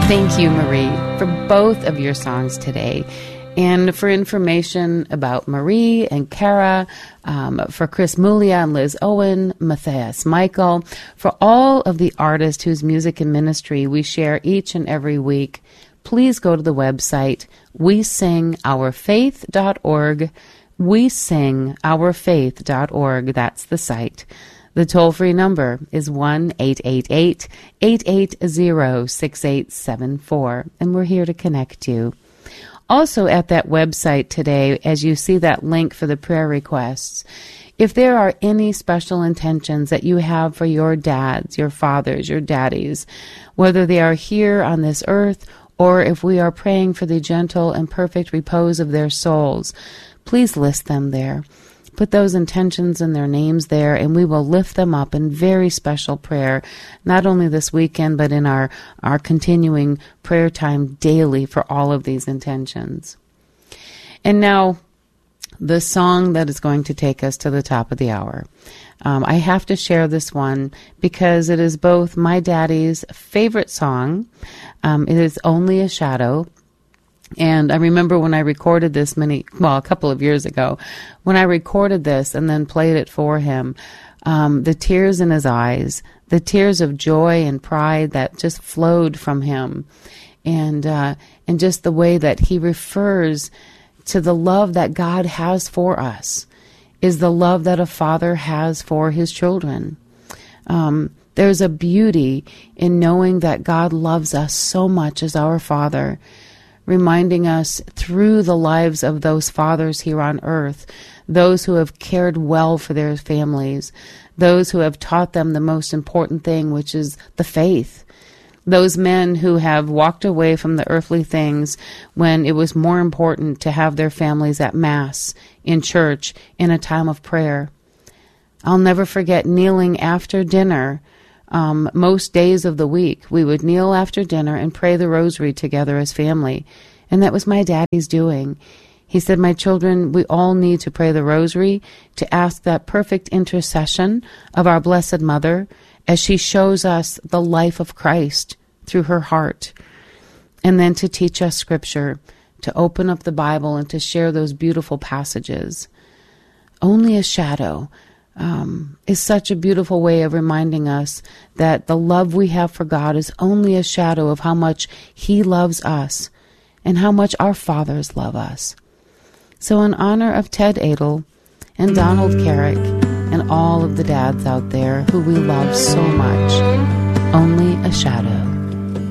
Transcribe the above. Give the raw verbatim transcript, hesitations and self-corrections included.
Thank you, Marie, for both of your songs today. And for information about Marie and Kara, um, for Chris Mulia and Liz Owen, Matthias Michael, for all of the artists whose music and ministry we share each and every week, please go to the website we sing our faith dot org. we sing our faith dot org. That's the site. The toll-free number is one eight eight eight, eight eight zero, six eight seven four, and we're here to connect you. Also at that website today, as you see that link for the prayer requests, if there are any special intentions that you have for your dads, your fathers, your daddies, whether they are here on this earth or if we are praying for the gentle and perfect repose of their souls, please list them there. Put those intentions and their names there, and we will lift them up in very special prayer, not only this weekend, but in our, our continuing prayer time daily for all of these intentions. And now, the song that is going to take us to the top of the hour. Um, I have to share this one because it is both my daddy's favorite song. Um, it is Only a Shadow. And I remember when I recorded this many, well, a couple of years ago, when I recorded this and then played it for him, um, the tears in his eyes, the tears of joy and pride that just flowed from him, and uh, and just the way that he refers to the love that God has for us is the love that a father has for his children. Um, there's a beauty in knowing that God loves us so much as our Father, reminding us through the lives of those fathers here on earth, those who have cared well for their families, those who have taught them the most important thing, which is the faith. Those men who have walked away from the earthly things when it was more important to have their families at Mass, in church, in a time of prayer. I'll never forget kneeling after dinner. Um, most days of the week, we would kneel after dinner and pray the rosary together as family. And that was my daddy's doing. He said, my children, we all need to pray the rosary to ask that perfect intercession of our Blessed Mother as she shows us the life of Christ through her heart. And then to teach us Scripture, to open up the Bible and to share those beautiful passages. Only a shadow Um, is such a beautiful way of reminding us that the love we have for God is only a shadow of how much He loves us and how much our fathers love us. So in honor of Ted Adel and Donald Carrick and all of the dads out there who we love so much, Only a Shadow.